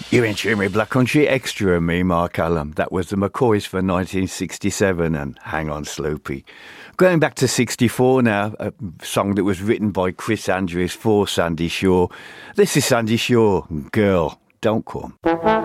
You're in tune with Black Country Extra and me, Mark Allen. That was the McCoys for 1967 and Hang On Sloopy. Going back to 64 now, a song that was written by Chris Andrews for Sandy Shaw. This is Sandy Shaw, Girl, Don't Come.